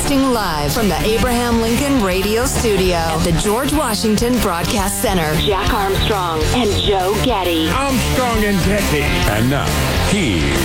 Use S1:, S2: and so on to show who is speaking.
S1: Broadcasting live from the Abraham Lincoln Radio Studio at the George Washington Broadcast Center. Jack Armstrong and Joe Getty.
S2: Armstrong and Getty.
S3: And now, he's